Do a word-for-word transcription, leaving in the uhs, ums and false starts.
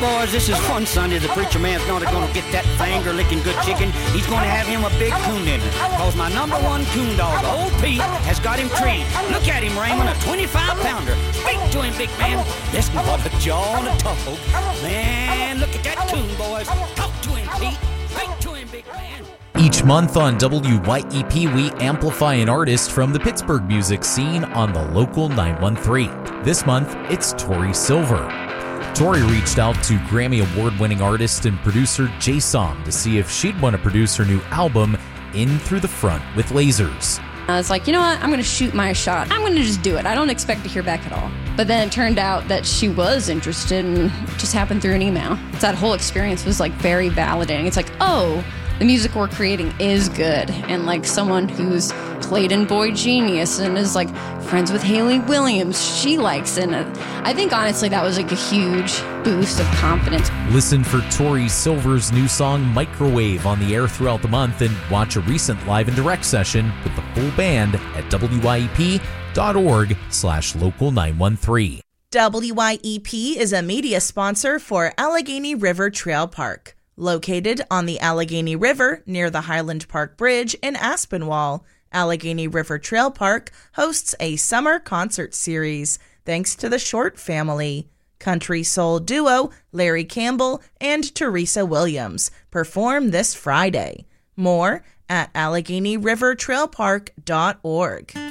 boys, this is fun Sunday. The preacher man's not going to get that finger-licking good chicken. He's going to have him a big coon dinner. Because my number one coon dog, old Pete, has got him treed. Look at him, Raymond, a twenty-five pounder. Speak to him, big man. Listen, what a jaw and a tuffle. Man, look at that coon, boys. Talk to him, Pete. Speak to him, big man. Each month on W Y E P, we amplify an artist from the Pittsburgh music scene on the local nine one three. This month, it's Tori Silver. Tori reached out to Grammy Award-winning artist and producer Jay Som to see if she'd want to produce her new album, In Through the Front with Lasers. I was like, you know what, I'm going to shoot my shot. I'm going to just do it. I don't expect to hear back at all. But then it turned out that she was interested, and it just happened through an email. That whole experience was like very validating. It's like, oh, the music we're creating is good. And like someone who's played in Boy Genius and is like friends with Hayley Williams, she likes it. And I think honestly that was like a huge boost of confidence. Listen for Tori Silver's new song Microwave on the air throughout the month, and watch a recent live and direct session with the full band at W Y E P dot org slash local nine one three. W Y E P is a media sponsor for Allegheny River Trail Park, located on the Allegheny River near the Highland Park Bridge in Aspinwall. Allegheny River Trail Park hosts a summer concert series thanks to the Short family. Country soul duo Larry Campbell and Teresa Williams perform this Friday. More at Allegheny River Trail Park dot org.